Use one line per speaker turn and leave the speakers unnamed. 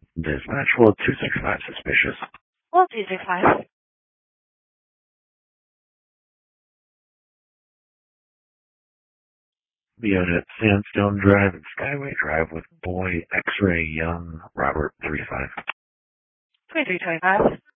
Dispatch, well, 265 suspicious.
Well, 265.
Be out at Sandstone Drive and Skyway Drive with boy X-Ray Young Robert 35.
2325.